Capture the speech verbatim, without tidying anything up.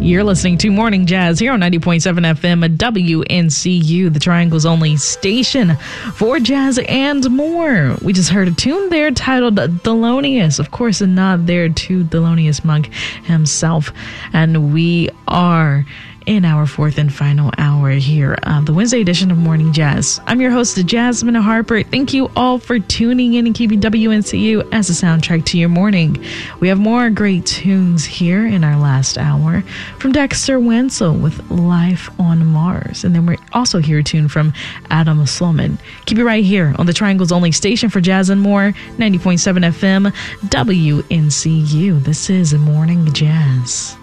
You're listening to Morning Jazz here on ninety point seven F M W N C U, the Triangle's only station for jazz and more. We just heard a tune there titled Thelonious, of course, a nod there to Thelonious Monk himself. And we are in our fourth and final hour here on the Wednesday edition of Morning Jazz. I'm your host, Jasmine Harper. Thank you all for tuning in and keeping W N C U as a soundtrack to your morning. We have more great tunes here in our last hour from Dexter Wenzel with Life on Mars. And then we're also hear a tune from Adam Sloman. Keep it right here on the Triangle's only station for jazz and more, ninety point seven F M, W N C U. This is Morning Jazz.